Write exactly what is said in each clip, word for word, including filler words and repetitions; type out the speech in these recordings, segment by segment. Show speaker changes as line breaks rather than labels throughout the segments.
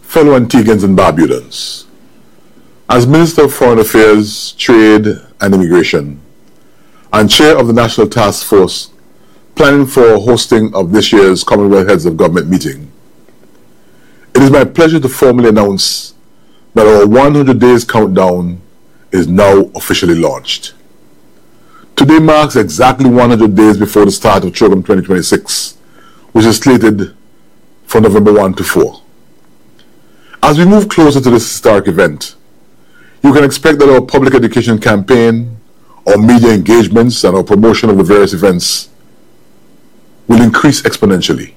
fellow Antiguans and Barbudans. As Minister of Foreign Affairs, Trade and Immigration, and Chair of the National Task Force planning for hosting of this year's Commonwealth Heads of Government meeting, it is my pleasure to formally announce that our one hundred days countdown is now officially launched. Today marks exactly one hundred days before the start of CHOGM twenty twenty-six, which is slated for November first to fourth. As we move closer to this historic event, you can expect that our public education campaign, our media engagements, and our promotion of the various events will increase exponentially.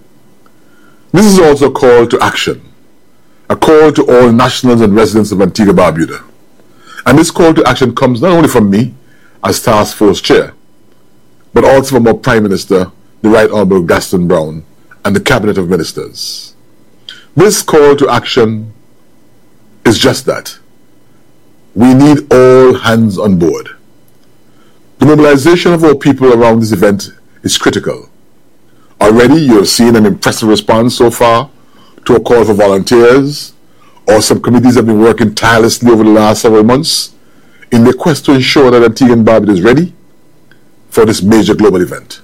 This is also a call to action, a call to all nationals and residents of Antigua Barbuda. And this call to action comes not only from me as Task Force Chair, but also from our Prime Minister, the Right Honourable Gaston Brown, and the Cabinet of Ministers. This call to action is just that. We need all hands on board. The mobilization of our people around this event is critical. Already you have seen an impressive response so far to a call for volunteers. Our subcommittees have been working tirelessly over the last several months in the quest to ensure that Antigua and Barbuda is ready for this major global event.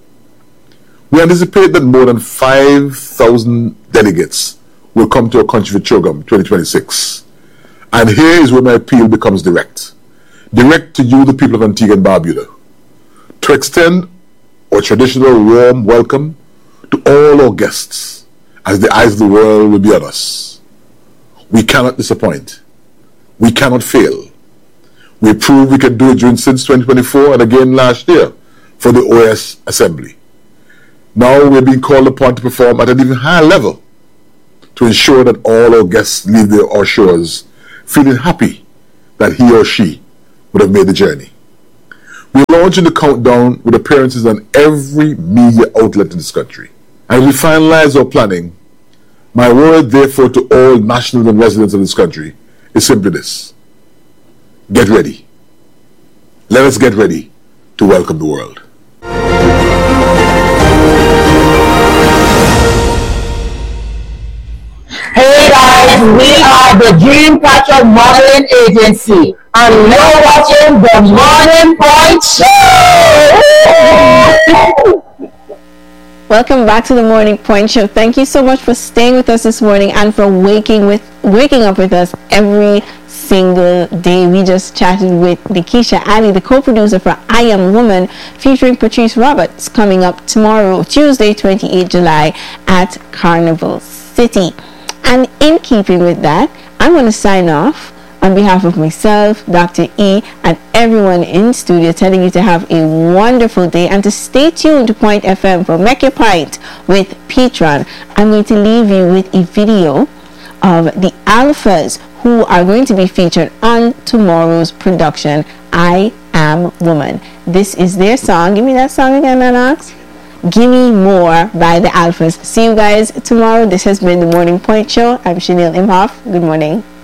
We anticipate that more than five thousand delegates will come to our country for CHOGM twenty twenty-six. And here is where my appeal becomes direct. Direct to you, the people of Antigua and Barbuda, to extend our traditional warm welcome to all our guests, as the eyes of the world will be on us. We cannot disappoint. We cannot fail. We proved we can do it during since twenty twenty-four and again last year for the O S Assembly. Now we're being called upon to perform at an even higher level to ensure that all our guests leave their, our shores feeling happy that he or she would have made the journey. We're launching the countdown with appearances on every media outlet in this country. As we finalize our planning, my word therefore to all nationals and residents of this country is simply this: get ready. Let us get ready to welcome the world.
Hey guys, we are the Dreamcatcher Modeling Agency, and you're watching the Morning Point Show!
Welcome back to the Morning Point Show. Thank you so much for staying with us this morning and for waking with waking up with us every single day. We just chatted with Nikisha Ali, the co-producer for I Am Woman, featuring Patrice Roberts, coming up tomorrow, Tuesday, twenty-eighth of July at Carnival City. And in keeping with that, I'm going to sign off on behalf of myself, Doctor E, and everyone in studio, telling you to have a wonderful day and to stay tuned to Point F M for Make Your Point with Petron. I'm going to leave you with a video of the Alphas, who are going to be featured on tomorrow's production, I Am Woman. This is their song. Give me that song again, Manox. Gimme More by the Alphas. See you guys tomorrow. This has been the Morning Point Show. I'm Chanel Imhoff. Good morning.